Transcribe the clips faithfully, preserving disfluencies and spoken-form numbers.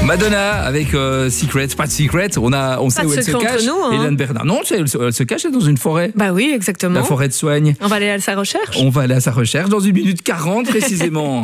Madonna avec euh, Secret, pas de Secret, on, a, on sait où elle se cache. Nous, hein. Hélène Bernard. Non, elle se, elle se cache dans une forêt. Bah oui, exactement. La forêt de Soigne. On va aller à sa recherche. On va aller à sa recherche dans une minute quarante précisément.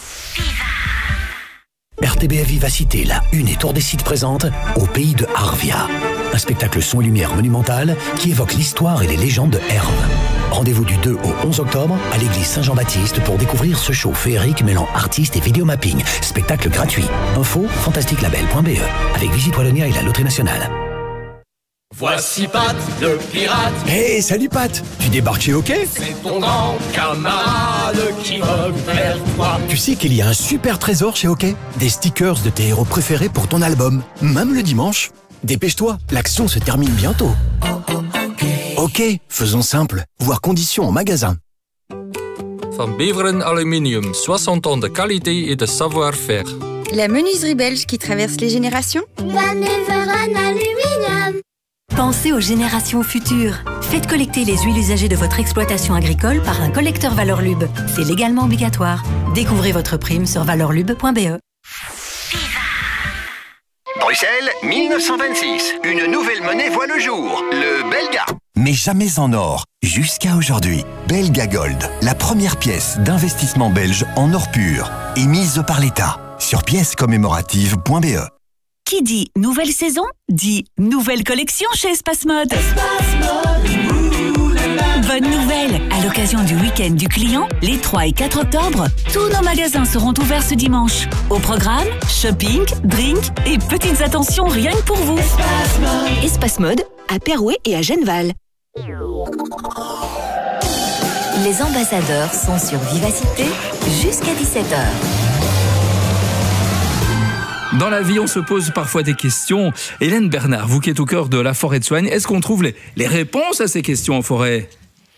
R T B F Vivacité, la Une et Tour des Sites présente Au pays de Arvia. Un spectacle son et lumière monumental qui évoque l'histoire et les légendes de Herve. Rendez-vous du deux au onze octobre à l'église Saint-Jean-Baptiste pour découvrir ce show féerique mêlant artistes et vidéomapping. Spectacle gratuit. Info fantastique label point b e avec Visite Wallonia et la Loterie Nationale. Voici Pat, le pirate. Hey, salut Pat. Tu débarques chez OK? C'est ton grand camarade qui vogue vers toi. Tu sais qu'il y a un super trésor chez OK? Des stickers de tes héros préférés pour ton album, même le dimanche. Dépêche-toi, l'action se termine bientôt. OK, faisons simple. Voir conditions en magasin. Van Beveren Aluminium, soixante ans de qualité et de savoir-faire. La menuiserie belge qui traverse les générations. Van Beveren Aluminium. Pensez aux générations futures. Faites collecter les huiles usagées de votre exploitation agricole par un collecteur Valorlub. C'est légalement obligatoire. Découvrez votre prime sur valorlub point b e. Bruxelles, mille neuf cent vingt-six. Une nouvelle monnaie voit le jour, le Belga. Mais jamais en or, jusqu'à aujourd'hui. Belga Gold, la première pièce d'investissement belge en or pur, émise par l'État. Sur pièces commémoratives point b e. Qui dit nouvelle saison, dit nouvelle collection chez Espace Mode. Espace Mode. Bonne nouvelle! À l'occasion du week-end du client, les trois et quatre octobre, tous nos magasins seront ouverts ce dimanche. Au programme, shopping, drink et petites attentions rien que pour vous. Espace Mode. Espace Mode à Perouet et à Genneval. Les ambassadeurs sont sur Vivacité jusqu'à dix-sept heures. Dans la vie, on se pose parfois des questions. Hélène Bernard, vous qui êtes au cœur de la forêt de Soigne, est-ce qu'on trouve les, les réponses à ces questions en forêt ?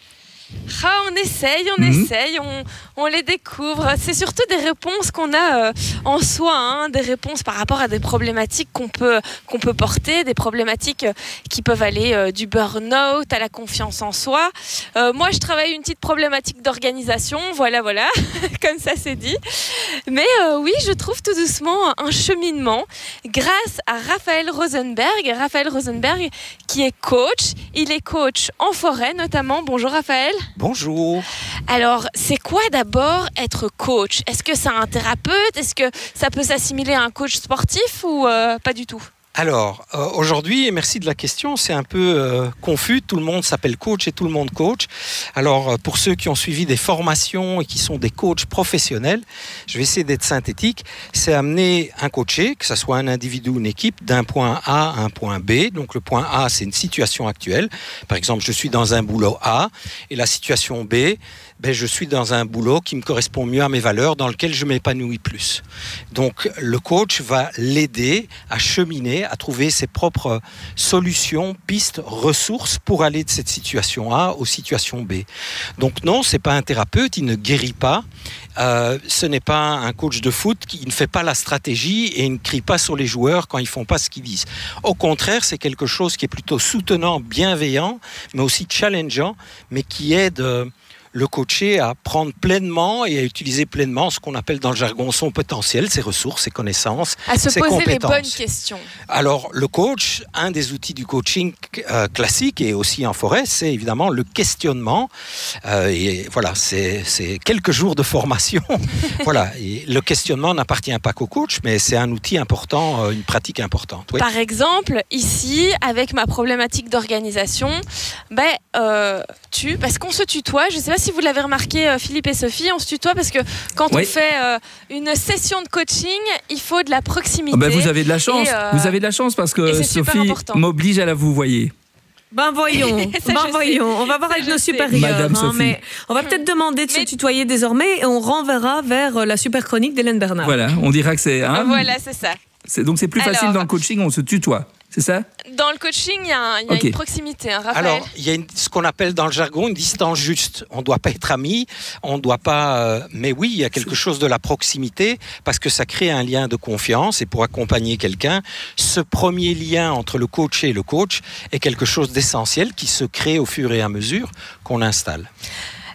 Ah, on essaye, on mmh. essaye, on, on les découvre. C'est surtout des réponses qu'on a euh, en soi, hein, des réponses par rapport à des problématiques qu'on peut, qu'on peut porter, des problématiques euh, qui peuvent aller euh, du burn-out à la confiance en soi. Euh, moi, je travaille une petite problématique d'organisation, voilà, voilà, comme ça c'est dit. Mais euh, oui, je trouve tout doucement un cheminement grâce à Raphaël Rosenberg. Raphaël Rosenberg qui est coach, il est coach en forêt notamment. Bonjour Raphaël. Bonjour. Alors, c'est quoi d'abord être coach? Est-ce que c'est un thérapeute? Est-ce que ça peut s'assimiler à un coach sportif ou euh, pas du tout? Alors, euh, aujourd'hui, et merci de la question, c'est un peu euh, confus. Tout le monde s'appelle coach et tout le monde coach. Alors, euh, pour ceux qui ont suivi des formations et qui sont des coachs professionnels, je vais essayer d'être synthétique. C'est amener un coaché, que ce soit un individu ou une équipe, d'un point A à un point B. Donc, le point A, c'est une situation actuelle. Par exemple, je suis dans un boulot A et la situation B, ben, je suis dans un boulot qui me correspond mieux à mes valeurs, dans lequel je m'épanouis plus. Donc, le coach va l'aider à cheminer, à trouver ses propres solutions, pistes, ressources pour aller de cette situation A aux situations B. Donc non, c'est pas un thérapeute, il ne guérit pas. Euh, ce n'est pas un coach de foot qui ne fait pas la stratégie et il ne crie pas sur les joueurs quand ils font pas ce qu'ils disent. Au contraire, c'est quelque chose qui est plutôt soutenant, bienveillant, mais aussi challengeant, mais qui aide euh, le coacher à prendre pleinement et à utiliser pleinement ce qu'on appelle dans le jargon son potentiel, ses ressources, ses connaissances, à se ses poser compétences. Les bonnes questions. Alors, le coach, un des outils du coaching euh, classique et aussi en forêt, c'est évidemment le questionnement. Euh, et voilà, c'est, c'est quelques jours de formation. Voilà, et le questionnement n'appartient pas qu'au coach, mais c'est un outil important, euh, une pratique importante. Oui. Par exemple, ici, avec ma problématique d'organisation, ben, euh, tu, parce qu'on se tutoie, je ne sais pas si vous l'avez remarqué, Philippe et Sophie, on se tutoie parce que quand oui. on fait euh, une session de coaching, il faut de la proximité. Oh ben vous avez de la chance, et, euh, vous avez de la chance parce que Sophie m'oblige à la vous voyez. Ben voyons, ben voyons. On va voir avec nos supérieurs. Madame hein, Sophie. Mais on va peut-être demander de mais... se tutoyer désormais et on renverra vers la super chronique d'Hélène Bernard. Voilà, on dira que c'est... Hein, voilà, c'est ça. C'est, donc c'est plus Alors, facile dans le coaching, on se tutoie. C'est ça? Dans le coaching, il y a, y a okay. une proximité, hein, Raphaël. Alors, il y a une, ce qu'on appelle dans le jargon une distance juste. On ne doit pas être amis, on ne doit pas... Euh, mais oui, il y a quelque chose de la proximité parce que ça crée un lien de confiance et pour accompagner quelqu'un, ce premier lien entre le coach et le coach est quelque chose d'essentiel qui se crée au fur et à mesure qu'on installe.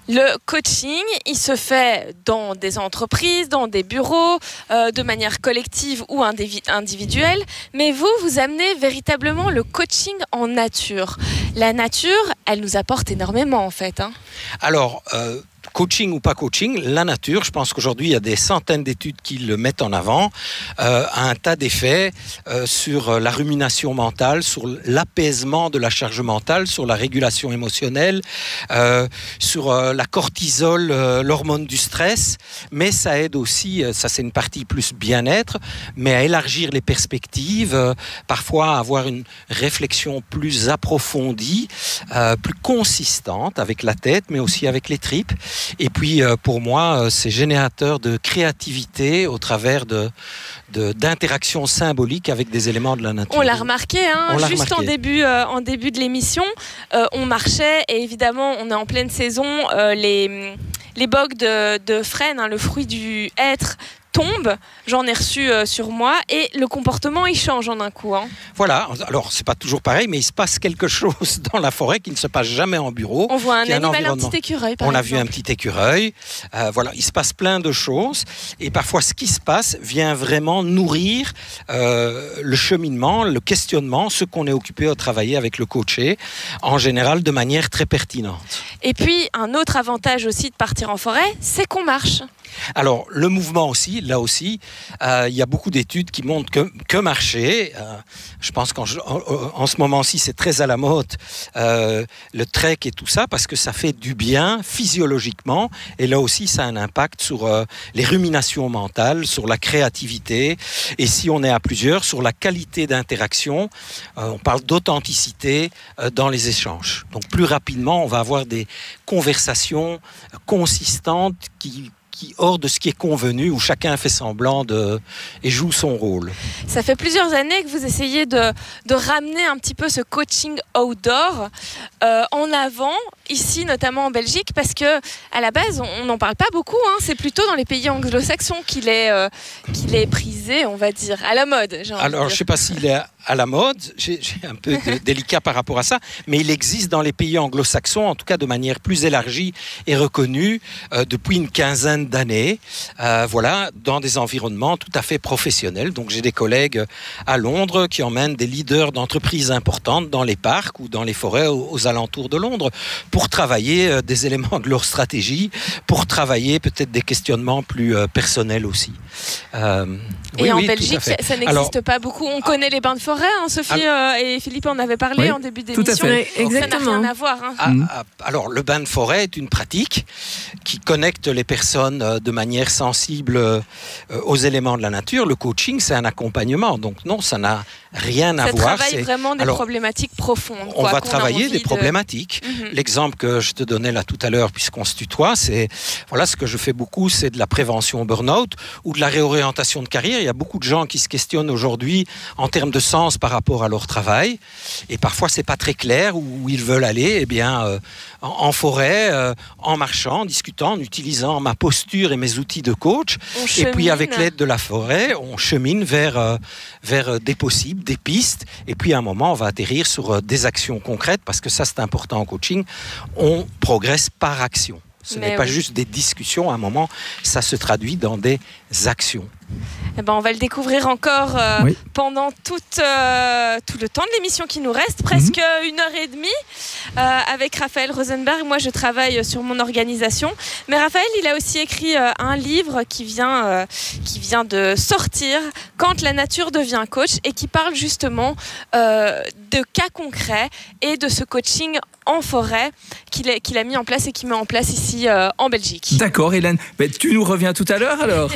Le coaching, il se fait dans des entreprises, dans des bureaux, euh, de manière collective ou indivi- individuelle. Mais vous, vous amenez véritablement le coaching en nature. La nature, elle nous apporte énormément en fait. Hein. Alors, euh, coaching ou pas coaching, la nature, je pense qu'aujourd'hui, il y a des centaines d'études qui le mettent en avant, euh, a un tas d'effets euh, sur la rumination mentale, sur l'apaisement de la charge mentale, sur la régulation émotionnelle, euh, sur euh, la cortisol, euh, l'hormone du stress, mais ça aide aussi, euh, ça c'est une partie plus bien-être, mais à élargir les perspectives, euh, parfois à avoir une réflexion plus approfondie, euh, plus consistante avec la tête, mais aussi avec les tripes. Et puis, euh, pour moi, euh, c'est générateur de créativité au travers de, de, d'interactions symboliques avec des éléments de la nature. On l'a remarqué, hein, on l'a juste remarqué. En, début, euh, en début de l'émission, euh, on marchait et évidemment, on est en pleine saison, euh, les, les bogues de, de frêne, hein, le fruit du hêtre, tombe, j'en ai reçu euh, sur moi et le comportement il change en un coup. Hein. Voilà, alors c'est pas toujours pareil, mais il se passe quelque chose dans la forêt qui ne se passe jamais en bureau. On voit un un animal, un petit écureuil par On exemple. a vu un petit écureuil, euh, voilà, il se passe plein de choses et parfois ce qui se passe vient vraiment nourrir euh, le cheminement, le questionnement, ce qu'on est occupé à travailler avec le coaché, en général de manière très pertinente. Et puis un autre avantage aussi de partir en forêt, c'est qu'on marche. Alors, le mouvement aussi, là aussi, euh, il y a beaucoup d'études qui montrent que, que marcher, euh, je pense qu'en en, en ce moment-ci, c'est très à la mode, euh, le trek et tout ça, parce que ça fait du bien physiologiquement, et là aussi, ça a un impact sur euh, les ruminations mentales, sur la créativité, et si on est à plusieurs, sur la qualité d'interaction, euh, on parle d'authenticité euh, dans les échanges. Donc, plus rapidement, on va avoir des conversations consistantes qui qui hors de ce qui est convenu, où chacun fait semblant de, et joue son rôle. Ça fait plusieurs années que vous essayez de, de ramener un petit peu ce coaching outdoor euh, en avant, ici notamment en Belgique, parce que à la base, on n'en parle pas beaucoup. Hein, c'est plutôt dans les pays anglo-saxons qu'il est, euh, qu'il est prisé, on va dire, à la mode. Alors, je ne sais pas s'il est à la mode, j'ai, j'ai un peu de, délicat par rapport à ça, mais il existe dans les pays anglo-saxons, en tout cas de manière plus élargie et reconnue, euh, depuis une quinzaine d'années, euh, voilà, dans des environnements tout à fait professionnels. Donc j'ai des collègues à Londres qui emmènent des leaders d'entreprises importantes dans les parcs ou dans les forêts aux, aux alentours de Londres pour travailler euh, des éléments de leur stratégie, pour travailler peut-être des questionnements plus euh, personnels aussi. Euh, et oui, en oui, Belgique, ça, ça n'existe Alors, pas beaucoup. On connaît les bains de forêt, hein, Sophie euh, et Philippe en avaient parlé oui, en début d'émission. Tout à fait. Exactement. Ça n'a rien à voir. Hein. Ah, ah, alors, le bain de forêt est une pratique qui connecte les personnes euh, de manière sensible euh, aux éléments de la nature. Le coaching, c'est un accompagnement. Donc non, ça n'a rien à ça voir. Ça travaille c'est... vraiment des alors, problématiques profondes. On quoi, va travailler des de... problématiques. Mm-hmm. L'exemple que je te donnais là tout à l'heure, puisqu'on se tutoie, c'est voilà, ce que je fais beaucoup, c'est de la prévention au burn-out ou de la réorientation de carrière. Il y a beaucoup de gens qui se questionnent aujourd'hui en termes de sens par rapport à leur travail, et parfois c'est pas très clair où ils veulent aller. Eh bien, euh, en, en forêt, euh, en marchant, en discutant, en utilisant ma posture et mes outils de coach, on et chemine. puis avec l'aide de la forêt, on chemine vers euh, vers des possibles, des pistes, et puis à un moment, on va atterrir sur euh, des actions concrètes, parce que ça c'est important en coaching. On progresse par action. Ce Mais n'est pas oui. juste des discussions. À un moment, ça se traduit dans des actions. Eh ben, on va le découvrir encore euh, oui. pendant tout, euh, tout le temps de l'émission qui nous reste, presque mmh. une heure et demie, euh, avec Raphaël Rosenberg. Moi, je travaille sur mon organisation. Mais Raphaël, il a aussi écrit euh, un livre qui vient, euh, qui vient de sortir, « Quand la nature devient coach », et qui parle justement euh, de cas concrets et de ce coaching en forêt qu'il a, qu'il a mis en place et qu'il met en place ici euh, en Belgique. D'accord, Hélène. Mais tu nous reviens tout à l'heure alors.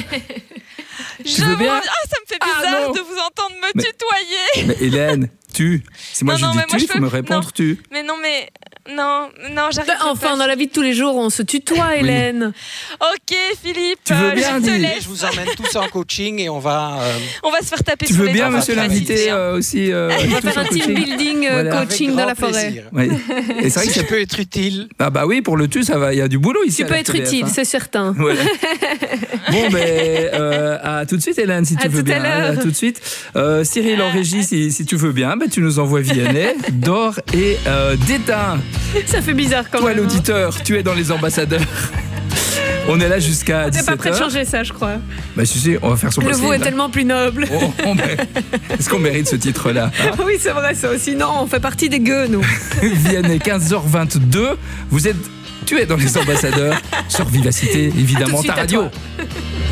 Je vous... Ah, ça me fait bizarre ah, de vous entendre me mais, tutoyer. Mais Hélène, tu. Si moi non, je non, dis tu, il faut peux... me répondre non. tu. Mais non, mais non, non, j'arrive bah, pas. Enfin, dans la vie de tous les jours, on se tutoie, oui. Hélène. Ok, Philippe. Tu veux bien je te laisse. Je vous emmène tous en coaching et on va. Euh... On va se faire taper tu sur veux les bien, doigts. monsieur l'invité, euh, aussi. Euh, on va faire un team building euh, voilà. coaching dans la forêt. Oui. Et c'est vrai que ça peut être utile. Ah bah oui, pour le tu, ça va. Il y a du boulot ici. Tu peux être T D F, utile, hein. c'est certain. Voilà. Bon, ben euh, à tout de suite, Hélène, si tu à veux bien. À, à tout de suite. Euh, Cyril en régie, si, si tu veux bien, ben, tu nous envoies Vianney, Dor et euh, Dédain. Ça fait bizarre quand Toi, même. l'auditeur, tu es dans les ambassadeurs. On est là jusqu'à T'es dix-sept heures. pas prêt de changer ça, je crois. Bah si, si, on va faire son Le possible. vous est tellement plus noble. Oh, on mé- Est-ce qu'on mérite ce titre-là, hein? Oui, c'est vrai ça aussi. Non, on fait partie des gueux, nous. Vianney, quinze heures vingt-deux. Vous êtes, tu es dans les ambassadeurs sur Vivacité, évidemment, À tout de ta suite, à radio. toi.